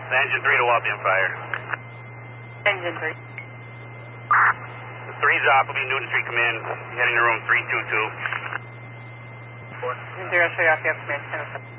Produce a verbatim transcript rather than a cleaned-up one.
Engine three to Wapian Fire. Engine three. Three's off, will be Newton Street Command, heading to room three two two. Zero three off, you have command, ten oh seven.